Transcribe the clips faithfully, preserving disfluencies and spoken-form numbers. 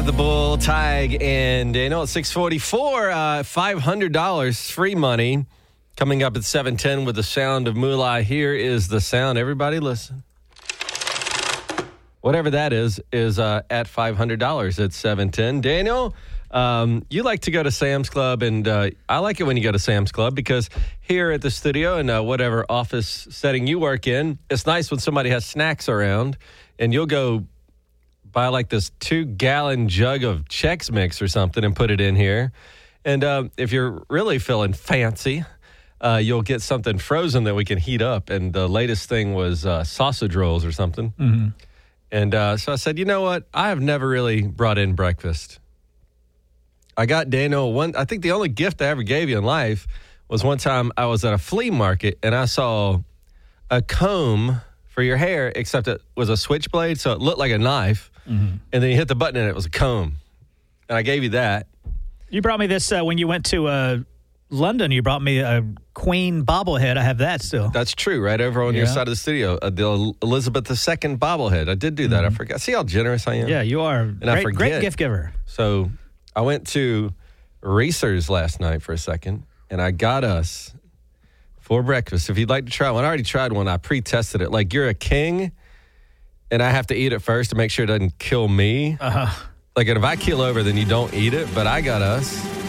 The Bull, Tig, and Daniel at six forty-four, uh, five hundred dollars free money coming up at seven ten with the sound of Moolah. Here is the sound. Everybody listen. Whatever that is, is uh, at five hundred dollars at seven ten. Daniel, um, you like to go to Sam's Club, and uh, I like it when you go to Sam's Club because here at the studio and uh, whatever office setting you work in, it's nice when somebody has snacks around, and you'll go buy like this two-gallon jug of Chex Mix or something and put it in here. And uh, if you're really feeling fancy, uh, you'll get something frozen that we can heat up. And the latest thing was uh, sausage rolls or something. Mm-hmm. And uh, so I said, you know what? I have never really brought in breakfast. I got Daniel one. I think the only gift I ever gave you in life was one time I was at a flea market and I saw a comb for your hair, except it was a switchblade, so it looked like a knife. Mm-hmm. And then you hit the button and it was a comb. And I gave you that. You brought me this uh, when you went to uh, London. You brought me a Queen bobblehead. I have that still. That's true, right over on yeah. your side of the studio. Uh, the Elizabeth the Second bobblehead. I did do that. Mm-hmm. I forgot. See how generous I am? Yeah, you are. And great, I forget. Great gift giver. So I went to Reese's last night for a second, and I got us for breakfast. If you'd like to try one, I already tried one. I pre-tested it. Like, you're a king, and I have to eat it first to make sure it doesn't kill me. Uh-huh. Like, if I keel over, then you don't eat it. But I got us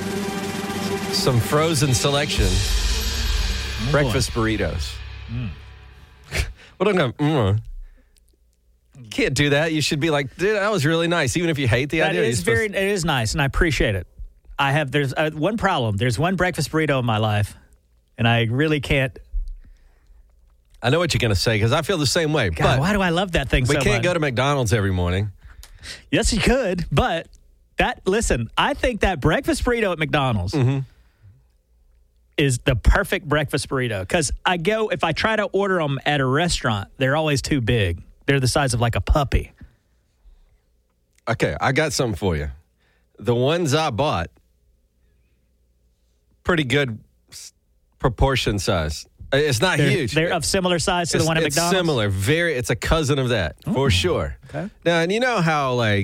some frozen selection oh, breakfast boy. burritos. Mm. What am I going to... Mm. You can't do that. You should be like, dude, that was really nice. Even if you hate the that idea. Is very, to... It is nice, and I appreciate it. I have... There's uh, one problem. There's one breakfast burrito in my life, and I really can't... I know what you're going to say, because I feel the same way. God, but why do I love that thing so much? We can't go to McDonald's every morning. Yes, you could, but that, listen, I think that breakfast burrito at McDonald's mm-hmm. is the perfect breakfast burrito, because I go, if I try to order them at a restaurant, they're always too big. They're the size of like a puppy. Okay, I got something for you. The ones I bought, pretty good proportion size. It's not they're, huge. They're of similar size to it's, the one at it's McDonald's? It's similar. Very. It's a cousin of that, Ooh, for sure. Okay. Now, and you know how, like,